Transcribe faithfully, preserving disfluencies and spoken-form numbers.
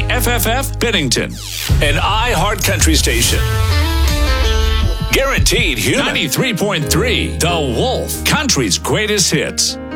F F F Bennington, an iHeart Country station. Guaranteed human. ninety-three point three The Wolf, country's greatest hits.